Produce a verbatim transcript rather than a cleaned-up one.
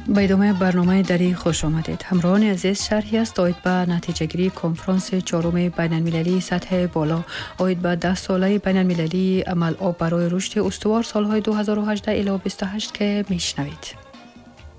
با ادامه برنامه دری خوش آمدید. همراهان عزیز، شرحی است آید به نتیجه گیری کنفرانس چهارم بین المللی سطح بالا آید به ده ساله بین المللی عمل آب برای رشد استوار سالهای دو هزار و هجده الی بیست و هشت که میشنوید.